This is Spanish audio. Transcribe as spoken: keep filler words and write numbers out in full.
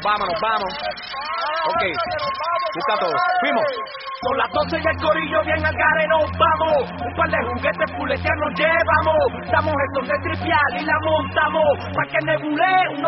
vámonos, vamos. Ok, busca todo. Fuimos. Son las doce y el corillo bien al gare nos vamos. Un par de juguetes puletear nos llevamos. Damos el son de tripial y la montamos. Pa' que nebule, uno